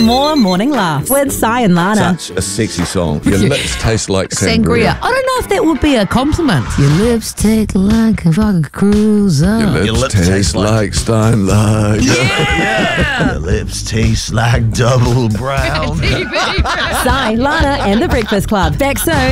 more morning laughs with Si and Lana. Such a sexy song. Your lips taste like Sangria. I don't know if that would be a compliment. Your lips taste like a fucking cruiser. Your lips taste like Steinlein. Yeah. Your lips taste like double brown. Si, Lana and the Breakfast Club. Back soon.